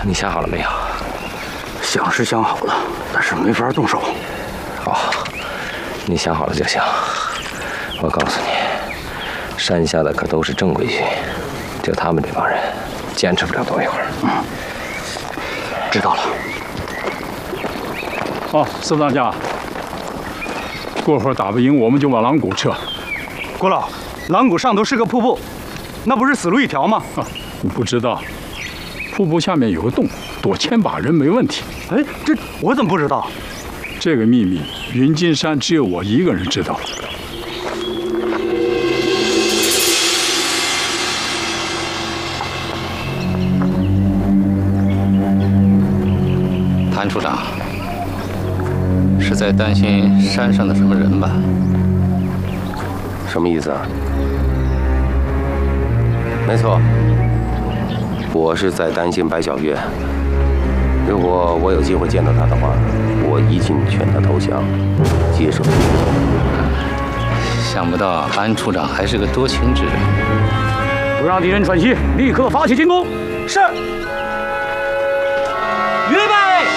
你想好了没有？ 想是想好了，但是没法动手。 好，你想好了就行。我告诉你，山下的可都是正规军，就他们这帮人，坚持不了多一会儿。 知道了。 哦，四当家，过会儿打不赢，我们就往狼谷撤。 郭老，狼谷上头是个瀑布，那不是死路一条吗？ 啊，你不知道，瀑布下面有个洞，躲千把人没问题。 哎，这我怎么不知道？ 这个秘密，云金山只有我一个人知道。 谭处长是在担心山上的什么人吧？ 什么意思啊？没错，我是在担心白小月。如果我有机会见到他的话，我一定劝他投降，接受。 想不到安处长还是个多情之人。 不让敌人喘息，立刻发起进攻。是。预备。